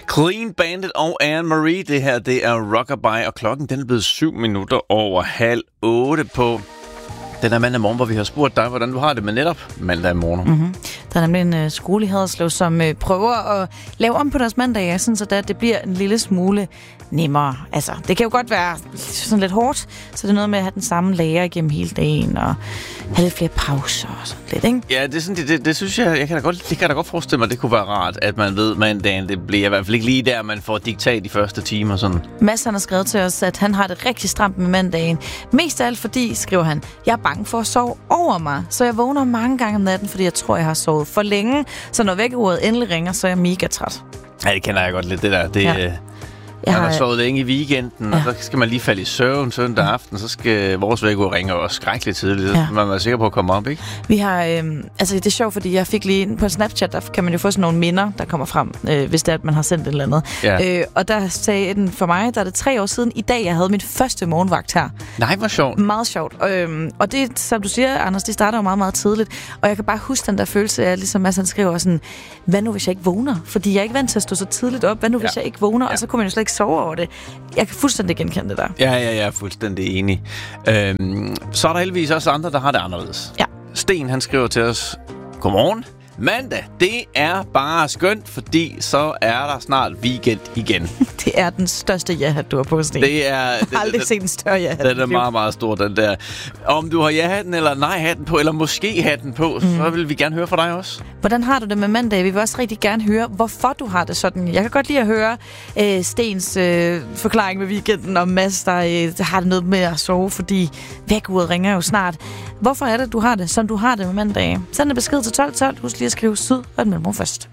Clean Bandit og Anne-Marie, det her, det er Rockabye, og klokken den er blevet 7:07 på den her mandag morgen, hvor vi har spurgt dig, hvordan du har det med netop mandag morgen. Mm-hmm. Der er nemlig en skole i Haderslev, som prøver at lave om på deres mandag, sådan så det bliver en lille smule nemmere. Altså, det kan jo godt være sådan lidt hårdt, så det er noget med at have den samme lærer igennem hele dagen, og have lidt flere pauser og sådan lidt, ikke? Ja, det er sådan, det synes jeg kan da godt forestille mig, det kunne være rart, at man ved, mandagen, det bliver i hvert fald ikke lige der, man får diktat de første timer. Sådan. Mads, han har skrevet til os, at han har det rigtig stramt med mandagen. Mest af alt fordi, skriver han, jeg er bange for at sove over mig, så jeg vågner mange gange om natten, fordi jeg tror, jeg har sovet for længe, så når vækkeuret endelig ringer, så er jeg mega træt. Ja, det kender jeg godt lidt, det der. Det, ja. Jeg har sovet længe i weekenden, og så skal man lige falde i søvn søndag aften, så skal vores vækkeur ringe også skrækkeligt tidligt, så man er sikker på at komme op, ikke? Vi har, altså det er sjovt, fordi jeg fik lige på Snapchat, der kan man jo få sådan nogle minder, der kommer frem, hvis det er, at man har sendt et eller andet. Ja. Og der sagde den for mig, der er det 3 år siden i dag, jeg havde min første morgenvagt her. Nej, hvor sjovt. Meget sjovt. Og det, som du siger, Anders, det starter jo meget, meget tidligt, og jeg kan bare huske den der følelse af, ligesom Mads han skriver sådan, hvad nu hvis jeg ikke vågner? Fordi jeg er ikke vant til at stå så tidligt op. Hvad nu hvis jeg ikke vågner? Og så kunne man jo slet ikke sove over det. Jeg kan fuldstændig genkende det der. Ja, jeg er fuldstændig enig. Så er der heldigvis også andre, der har det anderledes. Ja. Sten, han skriver til os, godmorgen. Mandag, det er bare skønt, fordi så er der snart weekend igen. Det er den største ja-hat, du har på, Sten. Det er... Jeg har aldrig set en større ja-hat. Den er meget, meget stor, den der. Om du har ja-hatten eller nej-hatten på, eller måske hatten på, så vil vi gerne høre fra dig også. Hvordan har du det med mandag? Vi vil også rigtig gerne høre, hvorfor du har det sådan. Jeg kan godt lide at høre Stens forklaring med weekenden, og Mads, der har det noget med at sove, fordi vækkeuret ringer jo snart. Hvorfor er det, du har det, som du har det med mandag? Send en besked til 1212. Husk lige at skrive syd og et mellemrum først.